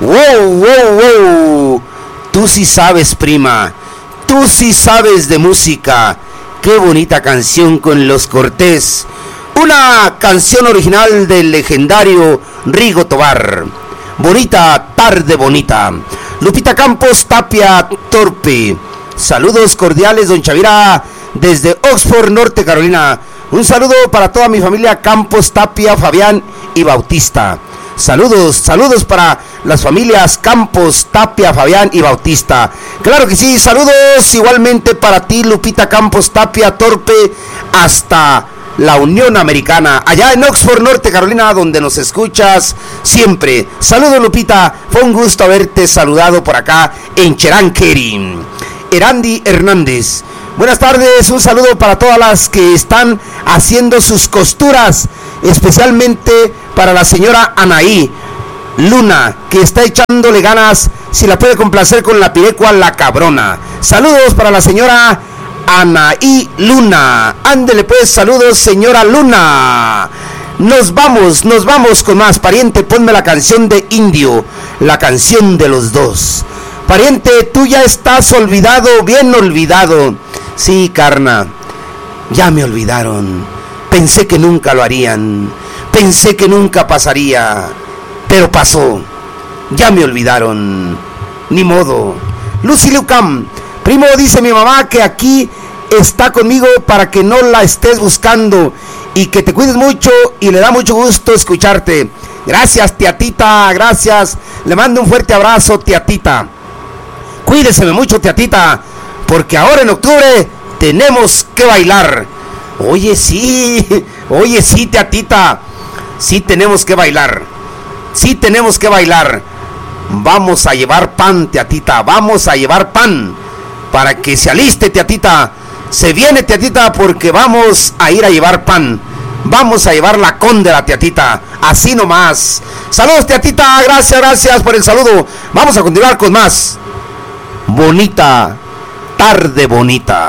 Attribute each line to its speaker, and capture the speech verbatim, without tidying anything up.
Speaker 1: ¡Wow, wow, wow! Tú sí sabes, prima. Tú sí sabes de música. ¡Qué bonita canción con Los Cortés! Una canción original del legendario Rigo Tobar. Bonita, tarde bonita. Lupita Campos Tapia Torpe. Saludos cordiales, don Chavira, desde Oxford, Norte Carolina. Un saludo para toda mi familia Campos, Tapia, Fabián y Bautista. Saludos, saludos para las familias Campos, Tapia, Fabián y Bautista. Claro que sí, saludos igualmente para ti, Lupita Campos Tapia Torpe, hasta la Unión Americana, allá en Oxford, Norte Carolina, donde nos escuchas siempre. Saludos, Lupita, fue un gusto haberte saludado por acá en Cheranqueri. Erandi Hernández, buenas tardes, un saludo para todas las que están haciendo sus costuras, especialmente para la señora Anaí Luna, que está echándole ganas, si la puede complacer con la pirecua La Cabrona. Saludos para la señora Anaí Luna. Ándele pues, saludos señora Luna. Nos vamos, nos vamos con más. Pariente, ponme la canción de Indio, la canción de los dos. Pariente, tú ya estás olvidado, bien olvidado. Sí, carna, ya me olvidaron. Pensé que nunca lo harían. Pensé que nunca pasaría. Pero pasó. Ya me olvidaron. Ni modo. Lucy Lucam. Primo, dice mi mamá que aquí está conmigo para que no la estés buscando. Y que te cuides mucho y le da mucho gusto escucharte. Gracias, tía Tita, gracias. Le mando un fuerte abrazo, tía Tita. Cuídeseme mucho, tía Tita, porque ahora en octubre tenemos que bailar. Oye, sí, oye, sí, tía Tita, sí tenemos que bailar. Sí tenemos que bailar. Vamos a llevar pan, tía Tita, vamos a llevar pan, para que se aliste, tía Tita. Se viene, tía Tita, porque vamos a ir a llevar pan. Vamos a llevar la cóndela, tía Tita, así nomás. Saludos, tía Tita, gracias, gracias por el saludo. Vamos a continuar con más. Bonita, tarde bonita.